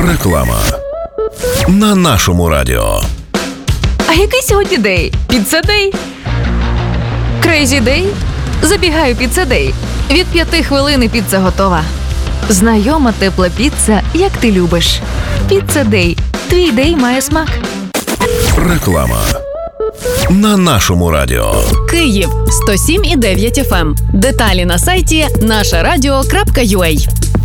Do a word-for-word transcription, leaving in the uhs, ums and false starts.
Реклама на нашому радіо. А який сьогодні день? Піца Дей? Крейзі Дей? Забігаю Піца Дей. Від п'яти хвилин і піца готова. Знайома тепла піца, як ти любиш. Піца Дей. Твій дей має смак. Реклама на нашому радіо. Київ сто сім і дев'ять еф ем. Деталі на сайті наша радіо крапка ю а.